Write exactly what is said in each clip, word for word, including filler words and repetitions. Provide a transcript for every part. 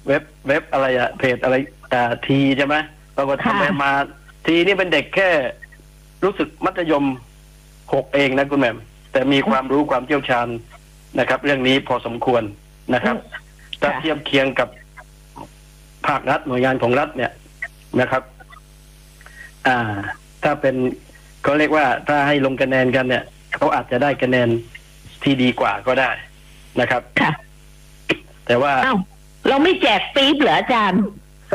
เว็บเว็บอะไรอะเพจอะไรอ่าทีใช่ไหมปรากฏทำไปมาทีนี่เป็นเด็กแค่รู้สึกมัธยมหกเองนะคุณแหม่มแต่มีความรู้ความเชี่ยวชาญนะครับ เรื่องนี้พอสมควรนะครับถ้าเทียบเคียงกับภาครัฐหน่วยงานของรัฐเนี่ยนะครับ อ่า ถ้าเป็นเขาเรียกว่าถ้าให้ลงคะแนนกันเนี่ยเขาอาจจะได้คะแนนที่ดีกว่าก็ได้นะครับค่ะแต่ว่าเอ้าเราไม่แจกปี๊บเหรออาจารย์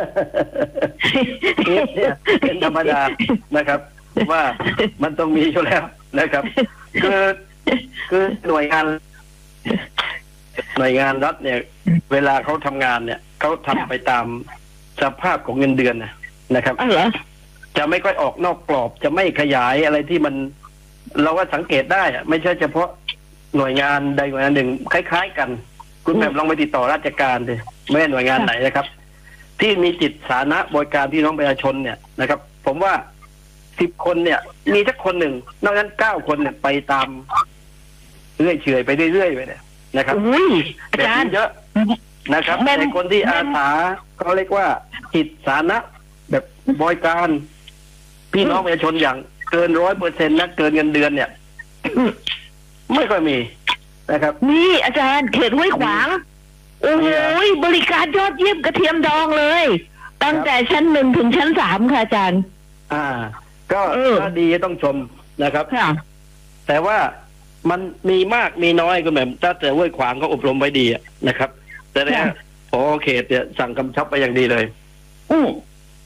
ปี๊บเนี่ยเป็นธรรมดานะครับว่ามันต้องมีอยู่แล้วนะครับคือคือหน่วยงานหน่วยงานรัฐเนี่ยเวลาเขาทำงานเนี่ยเขาทำไปตามสภาพของเงินเดือนนะนะครับอ๋อเหรอจะไม่ค่อยออกนอกกรอบจะไม่ขยายอะไรที่มันเราก็สังเกตได้อะไม่ใช่เฉพาะหน่วยงานใดหน่วยงานหนึ่งคล้ายๆกันคุณแม่ลองไปติดต่อราชการเลยไม่หน่วยงานไหนนะครับ ที่มีจิตสาธารณะบริการพี่น้องประชาชนเนี่ยนะครับ ผมว่าสิบคนเนี่ยมีสักคนหนึ่งนอกนั้นเก้าคนเนี่ยไปตามเรื่อยเฉยไปเรื่อยๆไปเนี่ยนะครับอาจารย์เยอะนะครับแต่คนที่อาสาเขาเรียกว่าจิตสาธารณะแบบบริการพี่น้องประชาชนอย่างเกินร้อยเปอร์เซ็นต์นะเกินเงินเดือนเนี่ยไม่ค่อยมีนะครับนี่อาจารย์เขตห้วยขวางโอ้โหบริการยอดเยี่ยมกระเทียมดองเลยตั้งแต่ชั้นหนึ่งถึงชั้นสามค่ะอาจารย์อ่าก็ถ้าดีต้องชมนะครับแต่ว่ามันมีมากมีน้อยก็แบบถ้าแต่ห้วยขวางก็อบรมไว้ดีนะครับแต่เนี่ยพอเขตเนี่ยสั่งกำชับไปอย่างดีเลยอือ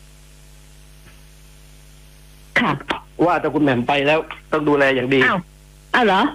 ค่ะว่าแต่คุณแหม่มไปแล้วต้องดูแลอย่างดีอ้าวอ้าวเหรอ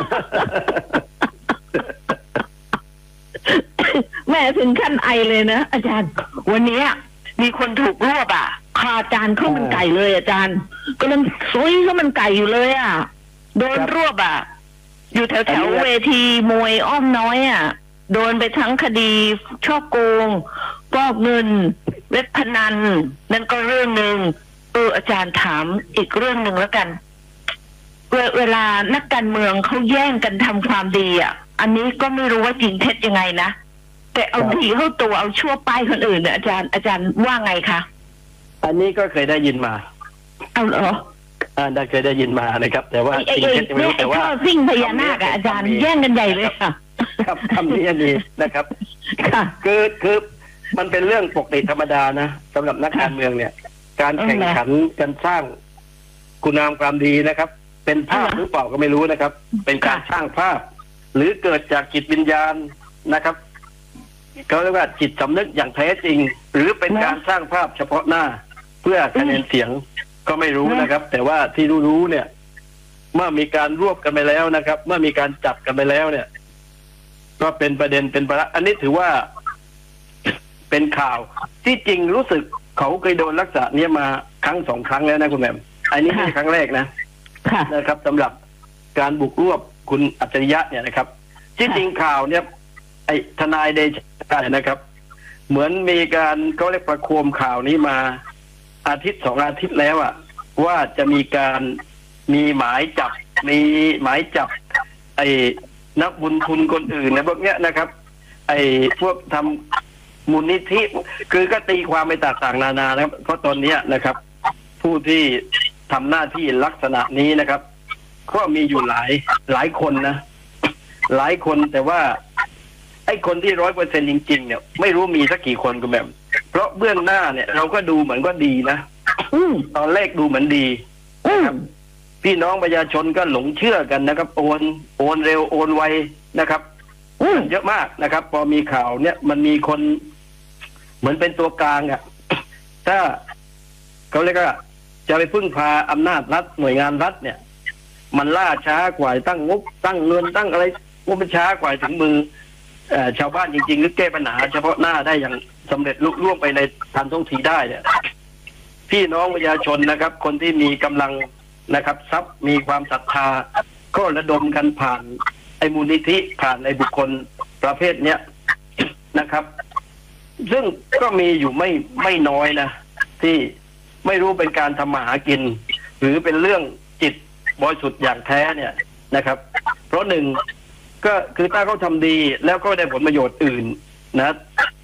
แม่ถึงขั้นไอเลยนะอาจารย์วันนี้มีคนถูกรวบอ่ะคาจานข้าวมันไก่เลยอาจารย์ก็ลังซุยข้าวมันไก่อยู่เลยอ่ะโดนรวบอ่ะอยู่แถวแถวเวทีมวยอ้อมน้อยอ่ะโดนไปทั้งคดีช่อโกงฟอกเงินเว็บพนันนั่นก็เรื่องหนึ่งเอออาจารย์ถามอีกเรื่องหนึ่งแล้วกันเวลานักการเมืองเขาแย่งกันทำความดีอ่ะอันนี้ก็ไม่รู้ว่าจริงเท็จยังไงนะแต่เอาดีเข้าตัวเอาชั่วป้ายคนอื่นเนี่ยอาจารย์อาจารย์ว่าไงคะอันนี้ก็เคยได้ยินมาเอาเหรออ่าได้เคยได้ยินมานะครับแต่ว่าจริงเท็จไม่รู้แต่ว่าสิ่งพญานาคอาจารย์แย่งกันใหญ่เลยค่ะครับคำนี้อันนี้นะครับคือคือมันเป็นเรื่องปกติธรรมดานะสำหรับนักการเมืองเนี่ยการแข่งขันกันสร้างคุณงามความดีนะครับเป็นภาพหรือเปล่าก็ไม่รู้นะครับเป็นการสร้างภาพหรือเกิดจากจิตวิญญาณนะครับเขาเรียกว่าจิตสำนึกอย่างแท้จริงหรือเป็นการสร้างภาพเฉพาะหน้าเพื่อคะแนนเสียงก็ไม่รู้นะครับแต่ว่าที่รู้ๆเนี่ยเมื่อมีการรวบกันไปแล้วนะครับเมื่อมีการจับกันไปแล้วเนี่ยก็เป็นประเด็นเป็นประเด็นอันนี้ถือว่าเป็นข่าวที่จริงรู้สึกเขาเคยโดนลักษณะนี้มาครั้งสองครั้งแล้วนะคุณแม่อันนี้ไม่ใช่ครั้งแรกนะนะครับสำหรับการบุกรวบคุณอัจฉริยะเนี่ยนะครับที่จริงข่าวเนี่ยไอ้ทนายเดชานะครับ เหมือนมีการเขาเรียกประโคมข่าวนี้มาอาทิตย์สองอาทิตย์แล้วอ่ะว่าจะมีการมีหมายจับมีหมายจับไอ้นักบุญทุนคนอื่นในพวกเนี้ยนะครับ ไอ้พวกทำมูลนิธิคือก็ตีความไปต่างๆนานานะครับเพราะตอนนี้นะครับ ผู้ที่ทำหน้าที่ลักษณะนี้นะครับก็มีอยู่หลายหลายคนนะหลายคนแต่ว่าไอ้คนที่ร้อยเปอร์เซ็นต์จริงๆเนี่ยไม่รู้มีสักกี่คนก็แบบเพราะเบื้องหน้าเนี่ยเราก็ดูเหมือนก็ดีนะตอนแรกดูเหมือนดีนะครับพี่น้องประชาชนก็หลงเชื่อกันนะครับโอนโอนเร็วโอนไวนะครับเยอะมากนะครับพอมีข่าวเนี่ยมันมีคนเหมือนเป็นตัวกลางอ่ะถ้าเขาเรียกว่าจะไปพึ่งพาอำนาจรัฐหน่วยงานรัฐเนี่ยมันล่าช้ากว่าตั้งงบตั้งเงินตั้งอะไรงบมันช้ากว่าถึงมือชาวบ้านจริงๆหรือแก้ปัญหาเฉพาะหน้าได้อย่างสำเร็จลุล่วงไปในทันท่วงทีได้เนี่ยพี่น้องประชาชนนะครับคนที่มีกำลังนะครับทรัพย์มีความศรัทธาก็ระดมกันผ่านไอ้มูลนิธิผ่านไอ้บุคคลประเภทเนี้ยนะครับซึ่งก็มีอยู่ไม่ไม่น้อยนะที่ไม่รู้เป็นการทำมาหากินหรือเป็นเรื่องจิตบริสุทธิ์อย่างแท้เนี่ยนะครับ เพราะหนึ่งก็คือถ้าเขาทำดีแล้วก็ได้ผลประโยชน์อื่นนะ